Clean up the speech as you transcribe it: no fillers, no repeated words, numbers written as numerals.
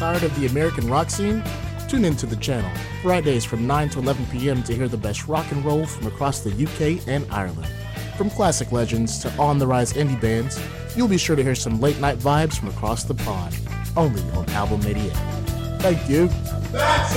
tired of the American rock scene? Tune into the channel, Fridays from 9 to 11 p.m. to hear the best rock and roll from across the UK and Ireland. From classic legends to on-the-rise indie bands, you'll be sure to hear some late-night vibes from across the pond, only on Album 88. Thank you. That's